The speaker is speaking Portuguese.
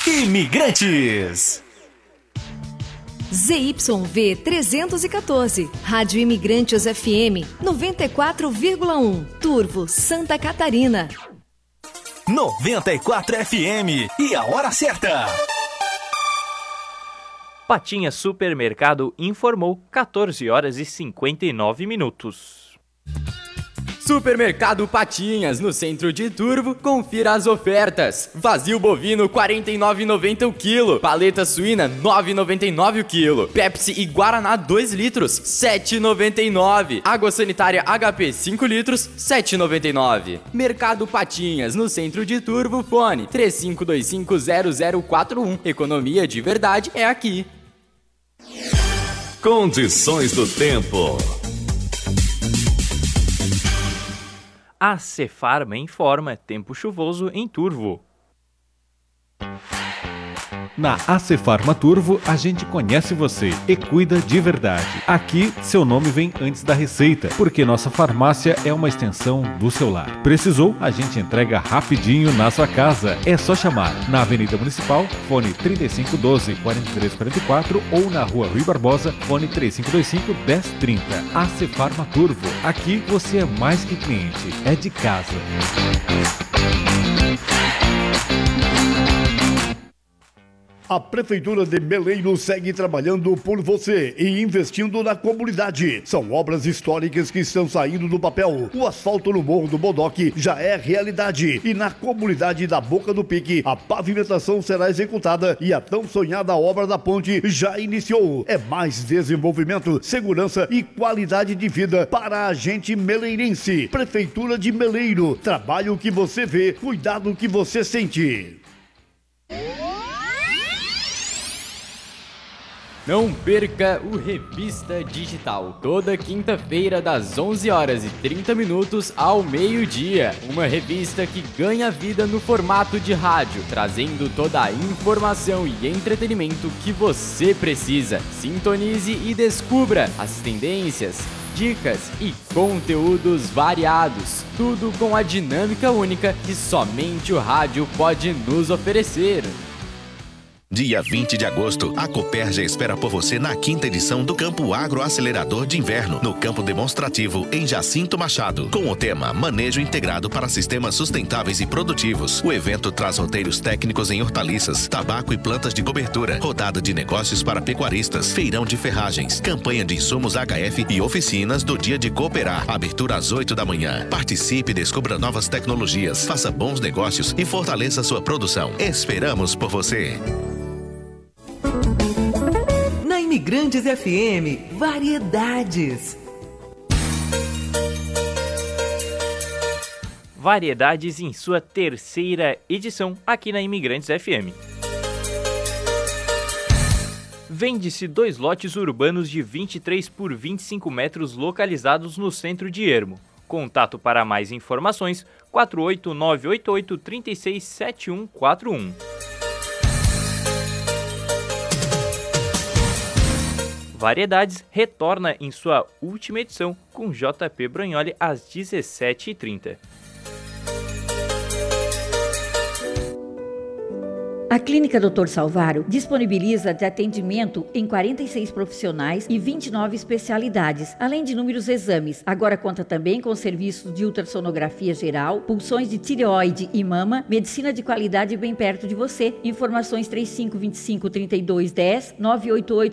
Imigrantes. ZYV 314, Rádio Imigrantes FM 94,1, Turvo, Santa Catarina. 94 FM e a hora certa. Patinhas Supermercado informou 14 horas e 59 minutos. Supermercado Patinhas, no centro de Turvo, confira as ofertas. Vazio bovino, R$ 49,90 o quilo. Paleta suína, R$ 9,99 o quilo. Pepsi e Guaraná 2 litros, R$ 7,99. Água sanitária HP 5 litros, R$ 7,99. Mercado Patinhas, no centro de Turvo, fone 35250041. Economia de verdade é aqui. Condições do tempo. A Cefarma informa tempo chuvoso em Turvo. Na Acefarma Turvo, a gente conhece você e cuida de verdade. Aqui, seu nome vem antes da receita, porque nossa farmácia é uma extensão do seu lar. Precisou? A gente entrega rapidinho na sua casa. É só chamar na Avenida Municipal, fone 3512-4344 ou na Rua Rui Barbosa, fone 3525-1030. Acefarma Turvo. Aqui você é mais que cliente, é de casa. A Prefeitura de Meleiro segue trabalhando por você e investindo na comunidade. São obras históricas que estão saindo do papel. O asfalto no Morro do Bodoque já é realidade. E na comunidade da Boca do Pique, a pavimentação será executada e a tão sonhada obra da ponte já iniciou. É mais desenvolvimento, segurança e qualidade de vida para a gente meleirense. Prefeitura de Meleiro. Trabalho que você vê, cuidado que você sente. Não perca o Revista Digital, toda quinta-feira das 11h30 ao meio-dia. Uma revista que ganha vida no formato de rádio, trazendo toda a informação e entretenimento que você precisa. Sintonize e descubra as tendências, dicas e conteúdos variados. Tudo com a dinâmica única que somente o rádio pode nos oferecer. Dia 20 de agosto, a Cooperja espera por você na 5ª edição do Campo Agro Acelerador de Inverno, no Campo Demonstrativo, em Jacinto Machado, com o tema Manejo Integrado para Sistemas Sustentáveis e Produtivos. O evento traz roteiros técnicos em hortaliças, tabaco e plantas de cobertura, rodada de negócios para pecuaristas, feirão de ferragens, campanha de insumos HF e oficinas do Dia de Cooperar. Abertura às 8 da manhã. Participe, descubra novas tecnologias, faça bons negócios e fortaleça sua produção. Esperamos por você. Na Imigrantes FM, variedades. Variedades em sua 3ª edição aqui na Imigrantes FM. Vende-se 2 lotes urbanos de 23 por 25 metros localizados no centro de Ermo. Contato para mais informações 48988 367141. Variedades retorna em sua última edição com JP Bragnoli às 17h30. A Clínica Dr. Salvaro disponibiliza de atendimento em 46 profissionais e 29 especialidades, além de inúmeros exames. Agora conta também com serviços de ultrassonografia geral, pulsões de tireoide e mama, medicina de qualidade bem perto de você. Informações 3525-3210,